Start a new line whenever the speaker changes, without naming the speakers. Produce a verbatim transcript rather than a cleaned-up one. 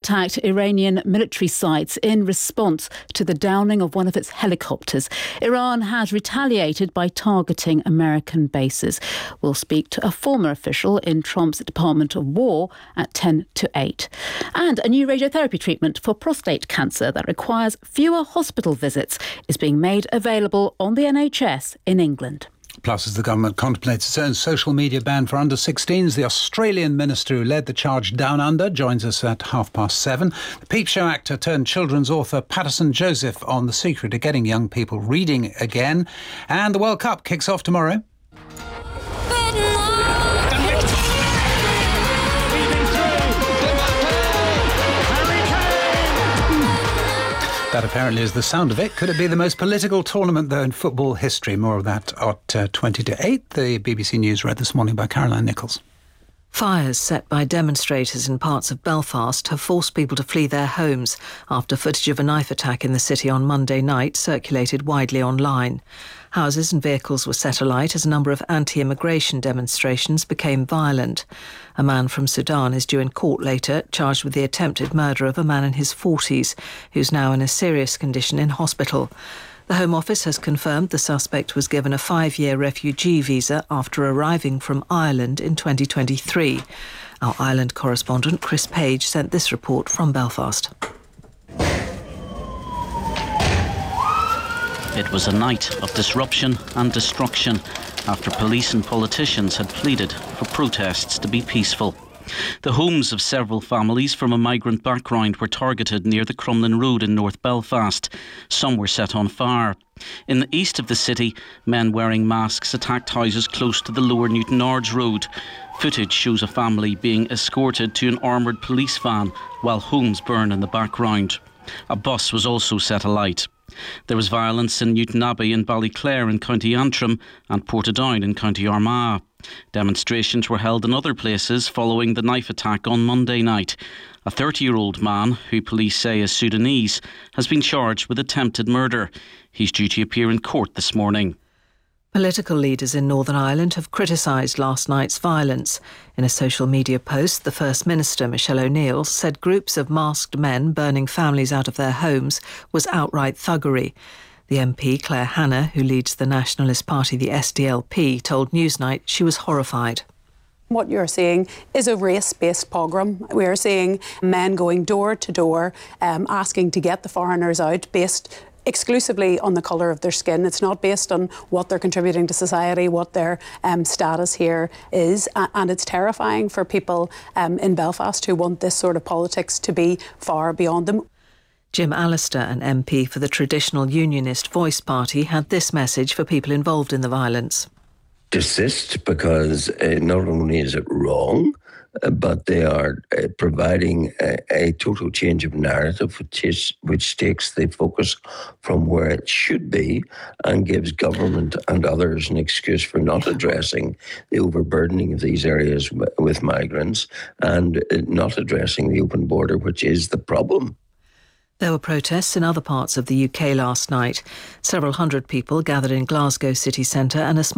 attacked Iranian military sites in response to the downing of one of its helicopters. Iran has retaliated by targeting American bases. We'll speak to a former official in Trump's Department of War at ten to eight. And a new radiotherapy treatment for prostate cancer that requires fewer hospital visits is being made available on the N H S in England.
Plus, as the government contemplates its own social media ban for under sixteens, the Australian minister who led the charge down under joins us at half past seven. The Peep Show actor turned children's author Patterson Joseph on the secret of getting young people reading again. And the World Cup kicks off tomorrow. That apparently is the sound of it. Could it be the most political tournament, though, in football history? More of that at uh, twenty to eight. The B B C News read this morning by Caroline Nichols.
Fires set by demonstrators in parts of Belfast have forced people to flee their homes after footage of a knife attack in the city on Monday night circulated widely online. Houses and vehicles were set alight as a number of anti-immigration demonstrations became violent. A man from Sudan is due in court later, charged with the attempted murder of a man in his forties, who's now in a serious condition in hospital. The Home Office has confirmed the suspect was given a five-year refugee visa after arriving from Ireland in twenty twenty-three. Our Ireland correspondent Chris Page sent this report from Belfast.
It was a night of disruption and destruction after police and politicians had pleaded for protests to be peaceful. The homes of several families from a migrant background were targeted near the Crumlin Road in North Belfast. Some were set on fire. In the east of the city, men wearing masks attacked houses close to the Lower Newton Ards Road. Footage shows a family being escorted to an armoured police van while homes burn in the background. A bus was also set alight. There was violence in Newton Abbey in Ballyclare in County Antrim and Portadown in County Armagh. Demonstrations were held in other places following the knife attack on Monday night. A thirty-year-old man, who police say is Sudanese, has been charged with attempted murder. He's due to appear in court this morning.
Political leaders in Northern Ireland have criticised last night's violence. In a social media post, the First Minister, Michelle O'Neill, said groups of masked men burning families out of their homes was outright thuggery. The M P, Claire Hanna, who leads the Nationalist Party, the S D L P, told Newsnight she was horrified.
What you're seeing is a race-based pogrom. We are seeing men going door to door, um, asking to get the foreigners out, based exclusively on the colour of their skin. It's not based on what they're contributing to society, what their um, status here is. And it's terrifying for people um, in Belfast who want this sort of politics to be far beyond them.
Jim Allister, an M P for the traditional Unionist Voice Party, had this message for people involved in the violence.
Desist, because uh, not only is it wrong, uh, but they are uh, providing a, a total change of narrative, which, is, which takes the focus from where it should be and gives government and others an excuse for not addressing the overburdening of these areas w- with migrants and uh, not addressing the open border, which is the problem.
There were protests in other parts of the U K last night. Several hundred people gathered in Glasgow city centre and a small